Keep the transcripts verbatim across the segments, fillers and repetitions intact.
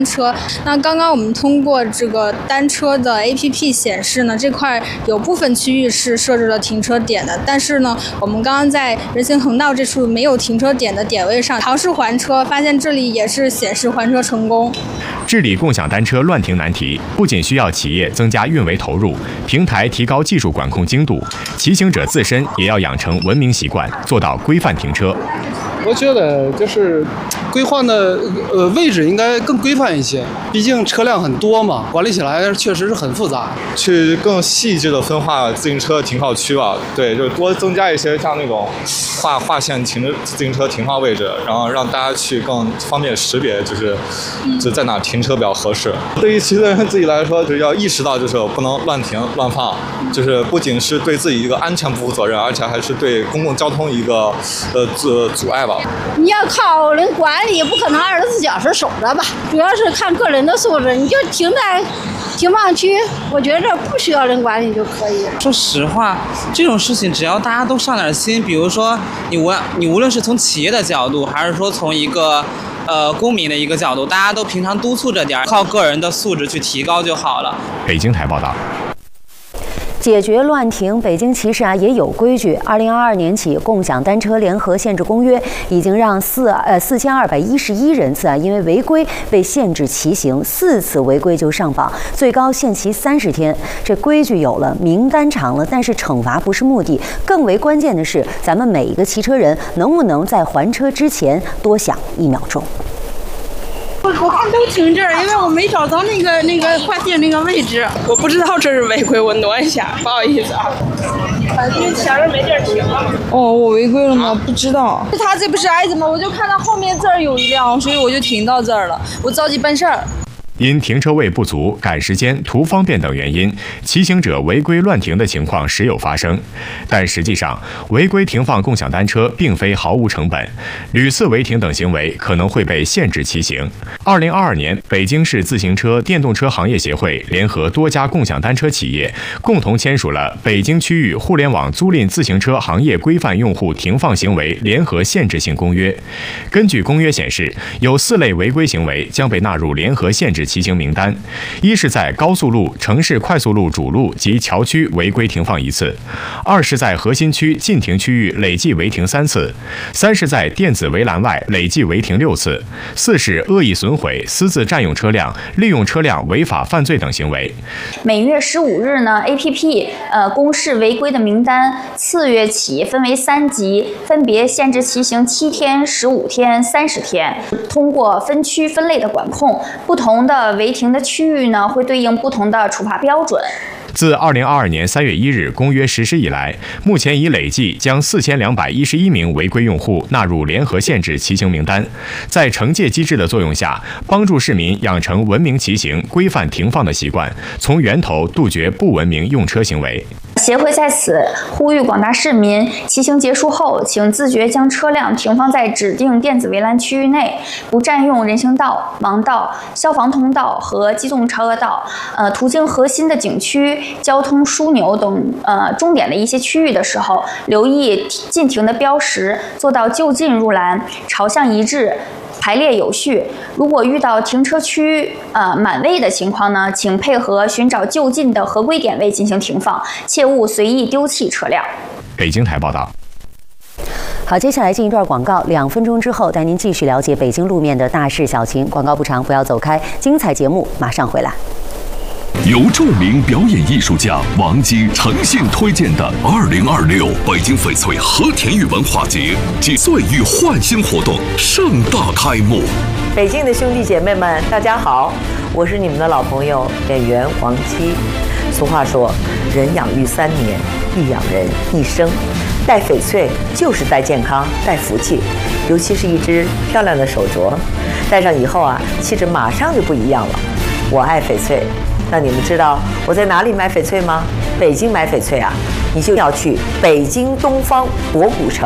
车。那刚刚我们通过这个单车的 A P P 显示呢，这块有部分区域是设置了停车点的，但是呢，我们刚刚在人行横道这处没有停车点的点位上尝试还车，发现这里也是显示还车成功。 治理共享单车乱停难题，不仅需要企业增加运维投入，平台提高技术管控精度，骑行者自身也要养成文明习惯，做到规范停车。 我觉得就是规划的呃位置应该更规范一些，毕竟车辆很多嘛，管理起来确实是很复杂。 去更细致的分化自行车停靠区吧，对，就多增加一些像那种划划线停着自行车停放位置，然后让大家去更方便识别，就是就在哪停车比较合适。对于骑车人自己来说，就是要意识到就是不能乱停乱放，就是不仅是对自己一个安全不负责任，而且还是对公共交通一个呃阻阻碍吧。 你要靠人管理，不可能二十四小时守着吧？主要是看个人的素质，你就停在停放区，我觉着不需要人管理就可以。 说实话，这种事情只要大家都上点心，比如说你无你无论是从企业的角度，还是说从一个呃公民的一个角度，大家都平常督促着点，靠个人的素质去提高就好了。 北京台报道。 解决乱停，北京其实啊也有规矩。二零二二年起，共享单车联合限制公约已经让四呃四千二百一十一人次啊因为违规被限制骑行，四次违规就上榜，最高限期三十天。这规矩有了，名单长了，但是惩罚不是目的，更为关键的是，咱们每一个骑车人能不能在还车之前多想一秒钟。 我我看都停这儿，因为我没找到那个那个划线那个位置，我不知道这是违规，我挪一下，不好意思啊。因为前面没地儿停了。 哦，我违规了吗？不知道。他这不是挨着吗？我就看到后面这儿有一辆，所以我就停到这儿了。我着急办事儿。 因停车位不足、赶时间、图方便等原因，骑行者违规乱停的情况时有发生。但实际上，违规停放共享单车并非毫无成本，屡次违停等行为可能会被限制骑行。二零二二年，北京市自行车、电动车行业协会联合多家共享单车企业，共同签署了《北京区域互联网租赁自行车行业规范用户停放行为联合限制性公约》。根据公约显示，有四类违规行为将被纳入联合限制骑行名单：一是在高速路、城市快速路主路及桥区违规停放一次；二是在核心区禁停区域累计违停三次；三是在电子围栏外累计违停六次；四是恶意损毁、私自占用车辆、利用车辆违法犯罪等行为。 每月十五日呢 ，A P P 呃公示违规的名单，次月起分为三级，分别限制骑行七天、十五天、三十天。通过分区分类的管控，不同的违停的区域呢，会对应不同的处罚标准。 自二零二二年三月一日公约实施以来，目前已累计将四千两百一十一名违规用户纳入联合限制骑行名单。在惩戒机制的作用下，帮助市民养成文明骑行、规范停放的习惯，从源头杜绝不文明用车行为。 协会在此呼吁广大市民，骑行结束后，请自觉将车辆停放在指定电子围栏区域内，不占用人行道、盲道、消防通道和机动车道。呃，途经核心的景区、交通枢纽等呃重点的一些区域的时候，留意禁停的标识，做到就近入栏，朝向一致。排列有序。如果遇到停车区呃满位的情况呢，请配合寻找就近的合规点位进行停放，切勿随意丢弃车辆。 北京台报道。 好，接下来进一段广告，两分钟之后带您继续了解北京路面的大事小情。广告不长，不要走开，精彩节目马上回来。 由著名表演艺术家王姬诚信推荐的二零二六北京翡翠和田玉文化节暨岁玉焕新活动盛大开幕。 北京的兄弟姐妹们，大家好，我是你们的老朋友演员王姬。俗话说，人养育三年，玉养人一生。戴翡翠就是戴健康、戴福气，尤其是一只漂亮的手镯，戴上以后啊，气质马上就不一样了。我爱翡翠。那你们知道我在哪里买翡翠吗？北京买翡翠啊，你就要去北京东方博古城。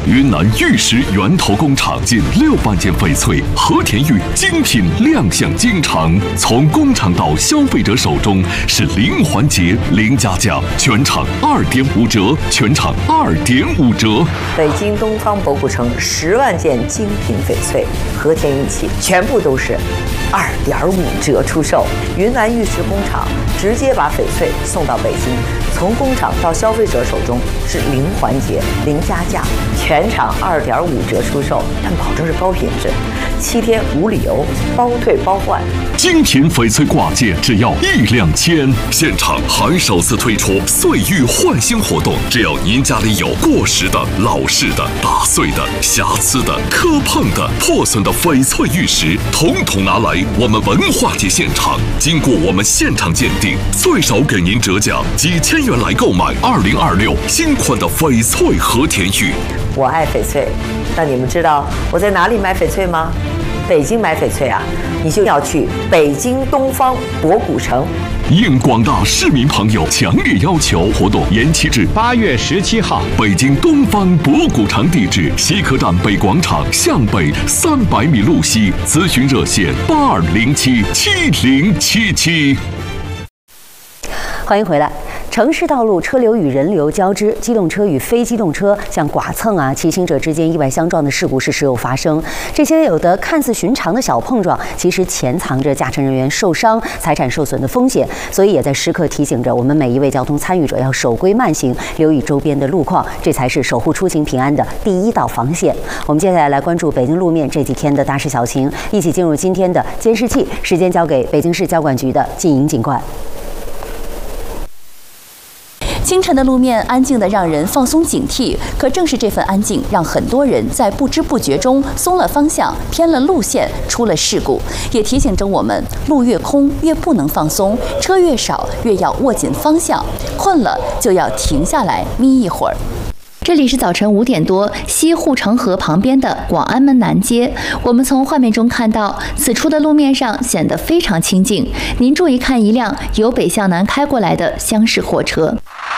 云南玉石源头工厂近六万件翡翠和田玉精品亮相京城，从工厂到消费者手中是零环节、零加价，全场二点五折，全场二点五折。 北京东方博古城十万件精品翡翠和田玉器，全部都是二点五折出售。云南玉石工厂直接把翡翠送到北京，从工厂到消费者手中是零环节、零加价，全场二点五折出售，但保证是高品质，七天无理由，包退包换。 精品翡翠挂件只要一两千，现场还首次推出岁玉换新活动，只要您家里有过时的、老式的、打碎的、瑕疵的、磕碰的、破损的翡翠玉石，统统拿来我们文化节现场，经过我们现场鉴定，最少给您折价几千元来购买二零二六新款的翡翠和田玉。 我爱翡翠，那你们知道我在哪里买翡翠吗？北京买翡翠啊，你就要去北京东方博古城。 应广大市民朋友强烈要求，活动延期至八月十七号。北京东方博古城地址：西客站北广场向北三百米路西。咨询热线：八二零七七零七七。 欢迎回来。城市道路车流与人流交织，机动车与非机动车像剐蹭啊、骑行者之间意外相撞的事故是时有发生。这些有的看似寻常的小碰撞，其实潜藏着驾乘人员受伤、财产受损的风险，所以也在时刻提醒着我们每一位交通参与者要守规慢行，留意周边的路况，这才是守护出行平安的第一道防线。我们接下来来关注北京路面这几天的大事小情，一起进入今天的监视器，时间交给北京市交管局的靳莹警官。 清晨的路面安静得让人放松警惕，可正是这份安静，让很多人在不知不觉中松了方向、偏了路线，出了事故，也提醒着我们：路越空越不能放松，车越少越要握紧方向，困了就要停下来眯一会儿。这里是早晨五点多，西护城河旁边的广安门南街。我们从画面中看到，此处的路面上显得非常清静。您注意看，一辆由北向南开过来的厢式货车。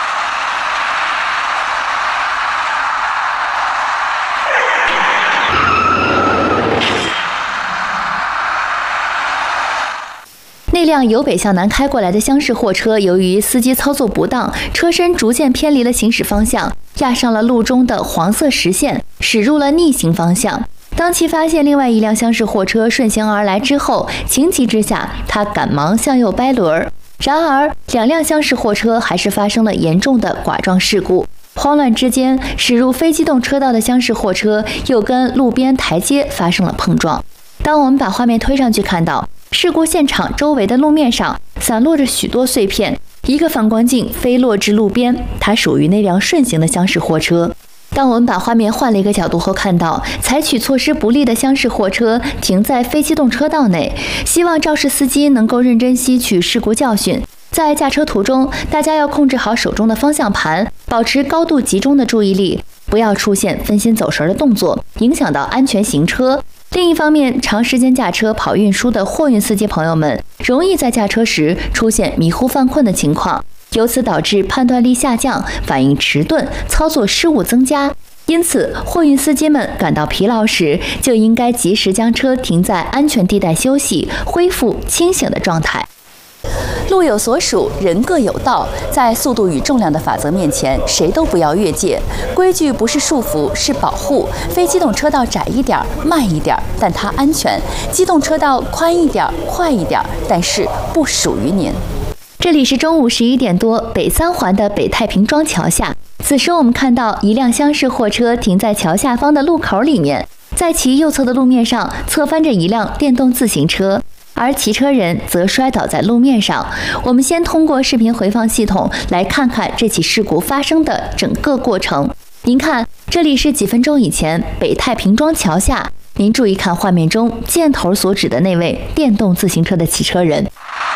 那辆由北向南开过来的厢式货车，由于司机操作不当，车身逐渐偏离了行驶方向，压上了路中的黄色实线，驶入了逆行方向。当其发现另外一辆厢式货车顺行而来之后，情急之下，他赶忙向右掰轮。然而，两辆厢式货车还是发生了严重的剐撞事故。慌乱之间，驶入非机动车道的厢式货车又跟路边台阶发生了碰撞。当我们把画面推上去，看到事故现场周围的路面上散落着许多碎片，一个反光镜飞落至路边，它属于那辆顺行的厢式货车。当我们把画面换了一个角度后，看到采取措施不利的厢式货车停在非机动车道内，希望肇事司机能够认真吸取事故教训。在驾车途中，大家要控制好手中的方向盘，保持高度集中的注意力，不要出现分心走神的动作，影响到安全行车。另一方面，长时间驾车跑运输的货运司机朋友们，容易在驾车时出现迷糊犯困的情况，由此导致判断力下降、反应迟钝、操作失误增加。因此，货运司机们感到疲劳时，就应该及时将车停在安全地带休息，恢复清醒的状态。路有所属，人各有道。在速度与重量的法则面前，谁都不要越界。规矩不是束缚，是保护。非机动车道窄一点、慢一点，但它安全；机动车道宽一点、快一点，但是不属于您。这里是中午十一点多，北三环的北太平庄桥下。此时我们看到一辆厢式货车停在桥下方的路口里面，在其右侧的路面上侧翻着一辆电动自行车。而骑车人则摔倒在路面上。我们先通过视频回放系统来看看这起事故发生的整个过程。您看，这里是几分钟以前北太平庄桥下，您注意看画面中箭头所指的那位电动自行车的骑车人。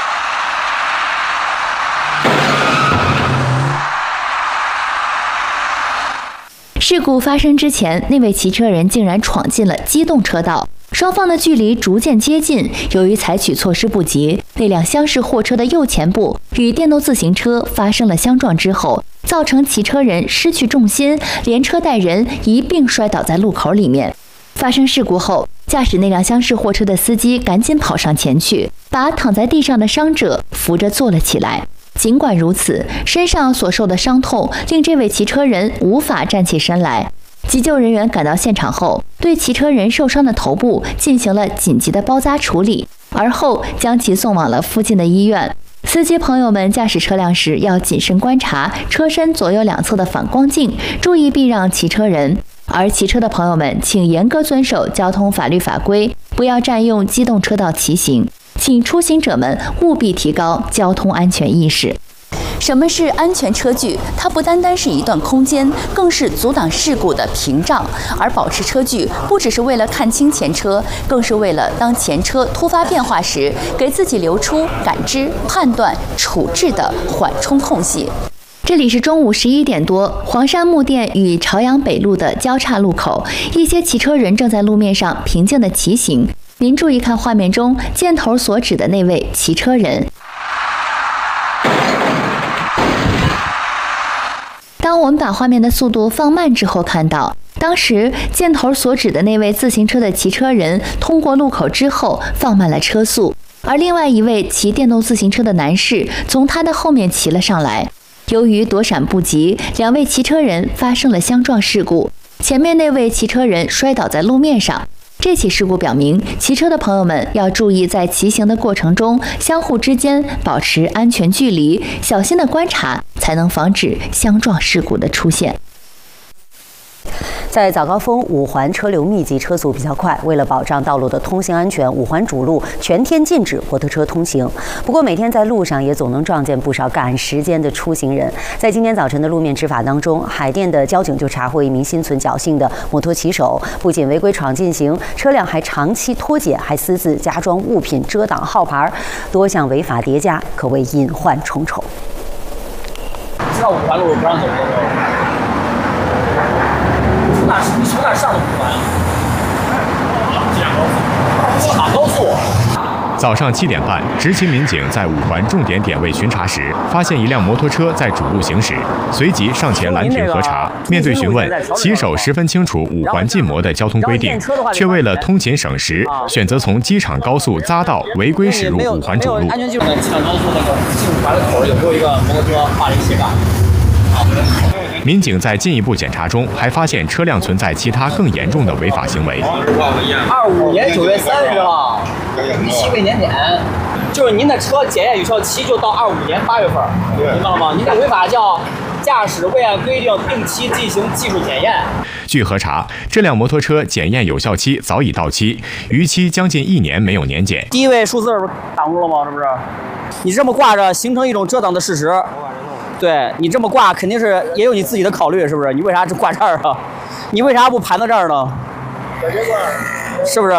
事故发生之前，那位骑车人竟然闯进了机动车道。双方的距离逐渐接近，由于采取措施不及，那辆厢式货车的右前部与电动自行车发生了相撞之后， 造成骑车人失去重心，连车带人一并摔倒在路口里面。发生事故后，驾驶那辆厢式货车的司机赶紧跑上前去，把躺在地上的伤者扶着坐了起来。尽管如此，身上所受的伤痛令这位骑车人无法站起身来。急救人员赶到现场后，对骑车人受伤的头部进行了紧急的包扎处理，而后将其送往了附近的医院。司机朋友们驾驶车辆时要谨慎观察车身左右两侧的反光镜，注意避让骑车人。而骑车的朋友们，请严格遵守交通法律法规，不要占用机动车道骑行。请出行者们务必提高交通安全意识。什么是安全车距？它不单单是一段空间，更是阻挡事故的屏障。而保持车距，不只是为了看清前车，更是为了当前车突发变化时，给自己留出感知、判断、处置的缓冲空隙。这里是中午十一点多，黄山木店与朝阳北路的交叉路口，一些骑车人正在路面上平静地骑行。您注意看画面中箭头所指的那位骑车人。当我们把画面的速度放慢之后，看到当时箭头所指的那位自行车的骑车人通过路口之后放慢了车速，而另外一位骑电动自行车的男士从他的后面骑了上来。由于躲闪不及，两位骑车人发生了相撞事故，前面那位骑车人摔倒在路面上。这起事故表明，骑车的朋友们要注意在骑行的过程中相互之间保持安全距离，小心的观察，才能防止相撞事故的出现。 在早高峰，五环车流密集，车速比较快。为了保障道路的通行安全，五环主路全天禁止摩托车通行。不过，每天在路上也总能撞见不少赶时间的出行人。在今天早晨的路面执法当中，海淀的交警就查获一名心存侥幸的摩托骑手，不仅违规闯进行，车辆还长期脱检，还私自加装物品遮挡号牌，多项违法叠加，可谓隐患重重。 知道五环路不让走的时候。你从哪上的五环？哪高速？ 早上七点半，执勤民警在五环重点点位巡查时，发现一辆摩托车在主路行驶，随即上前拦停核查。面对询问，骑手十分清楚五环禁摩的交通规定，却为了通勤省时，选择从机场高速匝道违规驶入五环主路。 安全记录呢？机场高速那个进五环的口有没有一个摩托车画了一斜杠？ 民警在进一步检查中，还发现车辆存在其他更严重的违法行为。 二五年九月三十号，逾期未年检，就是您的车检验有效期就到二五年八月份，明白了吗？您的违法叫驾驶未按规定定期进行技术检验。 据核查，这辆摩托车检验有效期早已到期，逾期将近一年没有年检。 第一位数字不是挡住了吗？是不是？你这么挂着，形成一种遮挡的事实。对你这么挂，肯定是也有你自己的考虑，是不是？你为啥只挂这儿啊？你为啥不盘到这儿呢？是不是？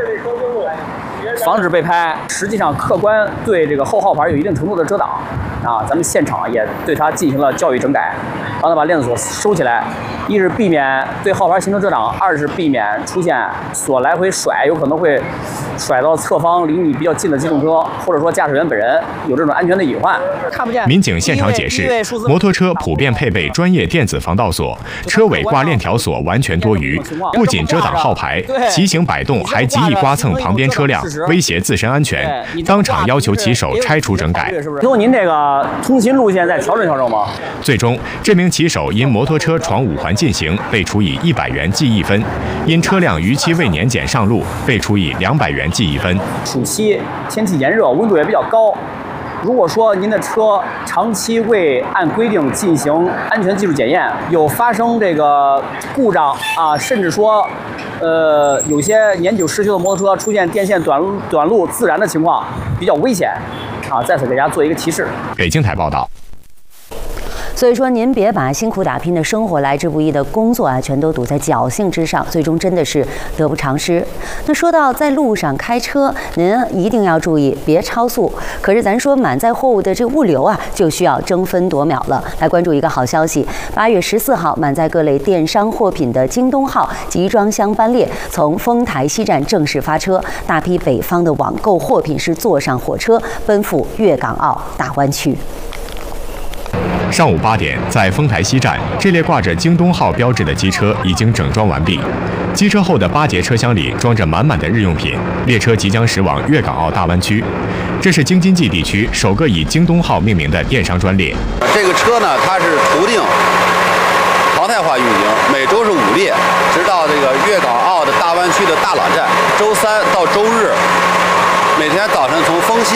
防止被拍。实际上，客观对这个后号牌有一定程度的遮挡啊。咱们现场也对它进行了教育整改，让它把链子锁收起来。一是避免对号牌形成遮挡，二是避免出现锁来回甩，有可能会甩到侧方离你比较近的机动车，或者说驾驶员本人有这种安全的隐患。看不见。 民警现场解释，摩托车普遍配备专业电子防盗锁，车尾挂链条锁完全多余，不仅遮挡号牌，骑行摆动还极易刮蹭旁边车辆，威胁自身安全。当场要求骑手拆除整改。 以后您这个通勤路线再调整调整吗？ 最终，这名骑手因摩托车闯五环进行，被处以一百元记一分；因车辆逾期未年检上路，被处以两百元记一分。 暑期天气炎热，温度也比较高。如果说您的车长期未按规定进行安全技术检验，有发生这个故障啊，甚至说，呃，有些年久失修的摩托车出现电线短短路自燃的情况，比较危险啊。在此给大家做一个提示。 北京台报道。 所以说，您别把辛苦打拼的生活、来之不易的工作啊，全都赌在侥幸之上，最终真的是得不偿失。那说到在路上开车，您一定要注意别超速。可是咱说满载货物的这物流啊，就需要争分夺秒了。来关注一个好消息：八月十四号，满载各类电商货品的京东号集装箱班列从丰台西站正式发车，大批北方的网购货品是坐上火车奔赴粤港澳大湾区。 上午八点，在丰台西站，这列挂着京东号标志的机车已经整装完毕。机车后的八节车厢里装着满满的日用品，列车即将驶往粤港澳大湾区。这是京津冀地区首个以京东号命名的电商专列。 这个车呢，它是图定常态化运营，每周是五列，直到这个粤港澳的大湾区的大朗站，周三到周日，每天早晨从丰西